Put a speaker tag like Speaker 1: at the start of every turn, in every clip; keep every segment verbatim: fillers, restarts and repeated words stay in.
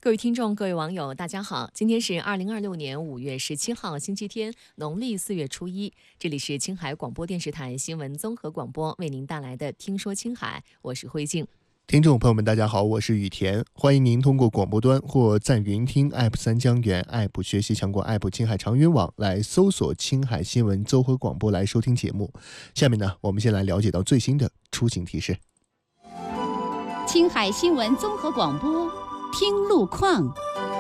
Speaker 1: 各位听众、各位网友，大家好！今天是二零二六年五月十七号，星期天，农历四月初一。这里是青海广播电视台新闻综合广播为您带来的《听说青海》，我是慧静。
Speaker 2: 听众朋友们，大家好，我是雨田，欢迎您通过广播端或在云听 App 三江源 App 学习强国 App 青海长云网来搜索青海新闻综合广播来收听节目。下面呢，我们先来了解到最新的出行提示。
Speaker 3: 青海新闻综合广播，听路况。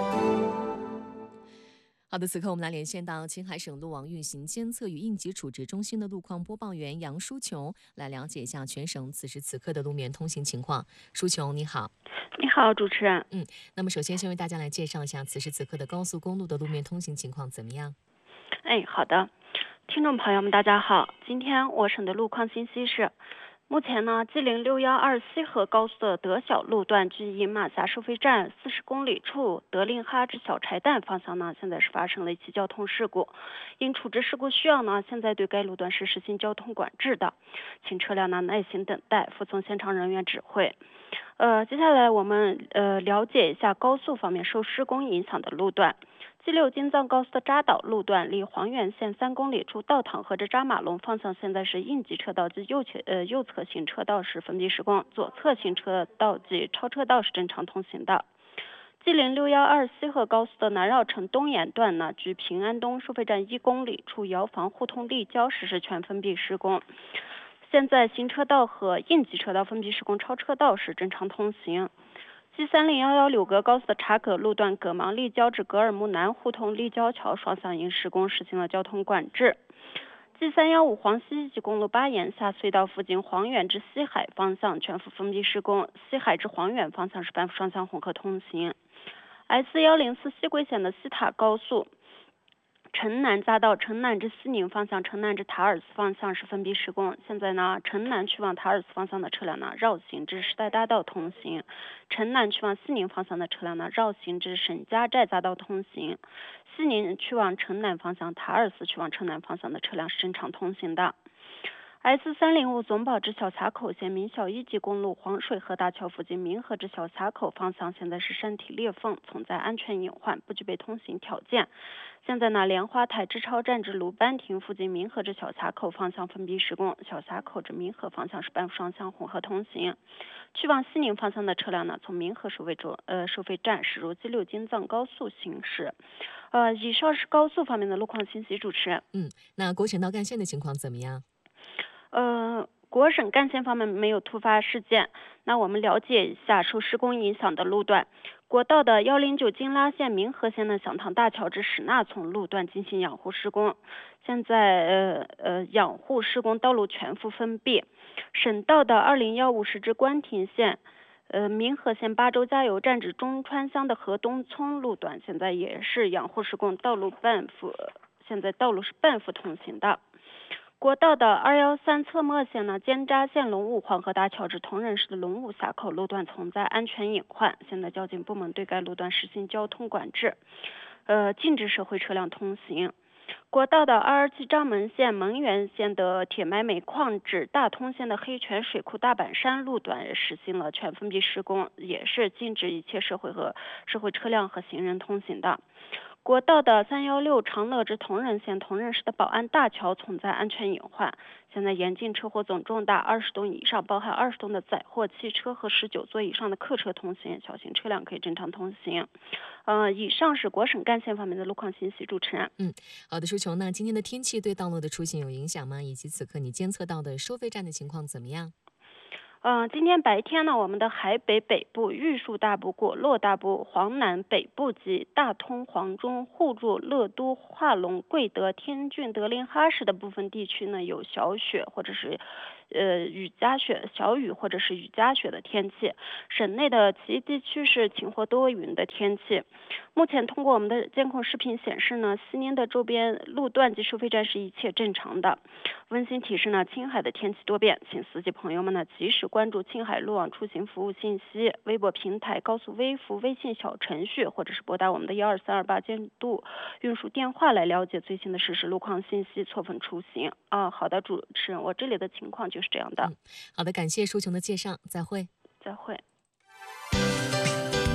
Speaker 1: 好的，此刻我们来连线到青海省路网运行监测与应急处置中心的路况播报员杨淑琼，来了解一下全省此时此刻的路面通行情况。淑琼，你好。
Speaker 4: 你好，主持人。
Speaker 1: 嗯，那么首先先为大家来介绍一下此时此刻的高速公路的路面通行情况怎么样？
Speaker 4: 哎，好的，听众朋友们，大家好。今天我省的路况信息是。目前呢，吉林六幺二西河高速的德小路段距银马峡收费站四十公里处德令哈至小柴旦方向呢，现在是发生了一起交通事故。因处置事故需要呢，现在对该路段是实行交通管制的，请车辆呢耐心等待，服从现场人员指挥。呃，接下来我们呃了解一下高速方面受施工影响的路段。G 六京藏高速的扎岛路段离黄原县三公里处道塘和至扎马龙方向现在是应急车道及右侧呃右侧行车道是封闭施工，左侧行车道及超车道是正常通行的。吉林六幺二西河高速的南绕城东沿段呢，距平安东收费站一公里处瑶房互通立交实施全封闭施工。现在行车道和应急车道封闭施工，超车道是正常通行。G 三零一一柳格高速的察葛路段葛芒立交至格尔木南互通立交桥双向因施工实行了交通管制。G 三一五黄西一级公路巴彦下隧道附近黄原至西海方向全幅封闭施工，西海至黄原方向是半幅双向混合通行。S 一零四西桂县的西塔高速城南匝道城南至西宁方向，城南至塔尔斯方向是封闭施工。现在呢，城南去往塔尔斯方向的车辆呢绕行至时代大道通行，城南去往西宁方向的车辆呢绕行至沈家寨匝道通行。西宁去往城南方向，塔尔斯去往城南方向的车辆是正常通行的。S 三零五总保至小峡口县民小一级公路黄水河大桥附近民河至小峡口方向现在是山体裂缝，存在安全隐患，不具备通行条件。现在呢，莲花台支超站至鲁班亭附近民河至小峡口方向封闭施工，小峡口至民河方向是半幅双向混合通行。去往西宁方向的车辆呢，从民河收费站呃收费站驶入 G 六京藏高速行驶。呃，以上是高速方面的路况信息，主持人。
Speaker 1: 嗯，那国省道干线的情况怎么样？
Speaker 4: 呃，国省干线方面没有突发事件。那我们了解一下受施工影响的路段。国道的一零九京拉线民河线的响塘大桥至史纳从路段进行养护施工，现在呃呃养护施工道路全幅封闭。省道的二零一五时至关亭线呃民河线巴州加油站至中川乡的河东村路段现在也是养护施工，道路半幅现在道路是半幅通行的。国道的二一三侧墨线呢，尖扎线龙武黄河大桥至铜仁市的龙武峡口路段存在安全隐患，现在交警部门对该路段实行交通管制，呃，禁止社会车辆通行。国道的二二七张门县蒙源县的铁铠煤矿至大通县的黑泉水库大板山路段实行了全封闭施工，也是禁止一切社会和社会车辆和行人通行的。国道的三一六长乐至铜仁县铜仁市的宝安大桥存在安全隐患，现在严禁车祸总重大二十吨以上，包含二十吨的载货汽车和十九座以上的客车通行，小型车辆可以正常通行。呃，以上是国省干线方面的路况信息，主持人。
Speaker 1: 嗯，好的，淑琼，那今天的天气对道路的出行有影响吗？以及此刻你监测到的收费站的情况怎么样？
Speaker 4: 嗯、呃，今天白天呢，我们的海北北部、玉树大部、果洛大部、黄南北部及大通、黄中、互助、乐都、化龙、贵德、天峻、德令哈市的部分地区呢有小雪或者是呃雨夹雪、小雨或者是雨夹雪的天气。省内的其余地区是晴或多云的天气。目前通过我们的监控视频显示呢，西宁的周边路段及收费站是一切正常的。温馨提示呢，青海的天气多变，请司机朋友们呢及时关注青海路网出行服务信息、微博平台、高速微服、微信小程序，或者是拨打我们的一二三二八监督运输电话来了解最新的实时路况信息，错峰出行。啊，好的，主持人，我这里的情况就是这样的。
Speaker 1: 嗯、好的，感谢淑琼的介绍，再会。
Speaker 4: 再会。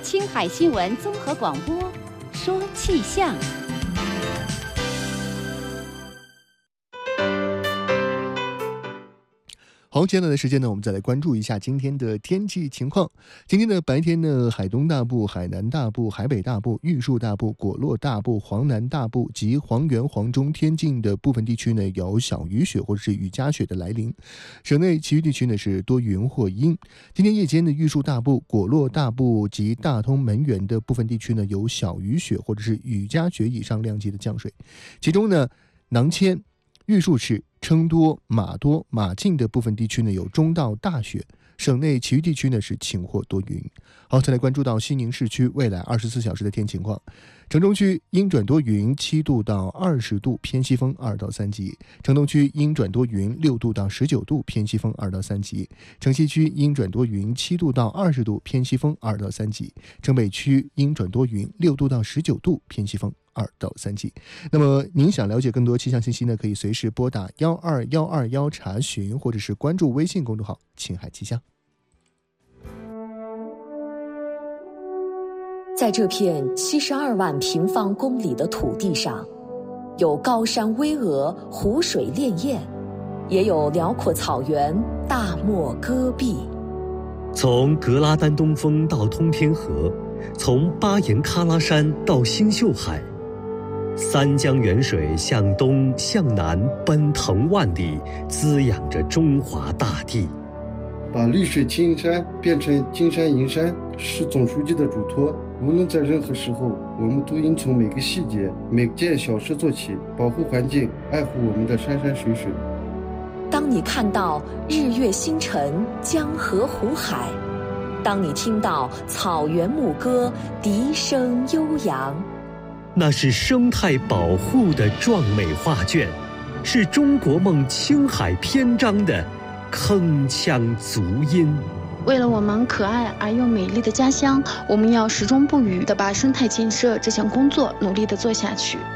Speaker 3: 青海新闻综合广播说气象。
Speaker 2: 好，接下来的时间呢，我们再来关注一下今天的天气情况。今天的白天呢，海东大部、海南大部、海北大部、玉树大部、果洛大部、黄南大部及黄原、黄中、天境的部分地区呢，有小雨雪或者是雨夹雪的来临。省内其余地区呢是多云或阴。今天夜间的玉树大部、果洛大部及大通、门源的部分地区呢，有小雨雪或者是雨夹雪以上量级的降水。其中呢，囊谦、玉树市、成都、马多、马境的部分地区呢有中到大雪，省内其余地区呢是晴或多云。好，再来关注到西宁市区未来二十四小时的天气情况。城中区阴转多云，七度到二十度，偏西风二到三级；城东区阴转多云，六度到十九度，偏西风二到三级；城西区阴转多云，七度到二十度，偏西风二到三级；城北区阴转多云，六度到十九度，偏西风二到三级。那么您想了解更多气象信息呢，可以随时拨打幺二幺二幺查询，或者是关注微信公众号青海气象。
Speaker 5: 在这片七十二万平方公里的土地上，有高山巍峨、湖水潋滟，也有辽阔草原、大漠戈壁。
Speaker 6: 从格拉丹东峰到通天河，从巴颜喀拉山到星宿海，三江源水向东向南奔腾万里，滋养着中华大地。
Speaker 7: 把绿水青山变成金山银山是总书记的嘱托。无论在任何时候，我们都应从每个细节、每件小事做起，保护环境，爱护我们的山山水水。
Speaker 5: 当你看到日月星辰、江河湖海，当你听到草原牧歌、笛声悠扬，
Speaker 6: 那是生态保护的壮美画卷，是中国梦青海篇章的铿锵足音。
Speaker 8: 为了我们可爱而又美丽的家乡，我们要始终不渝地把生态建设这项工作努力地做下去。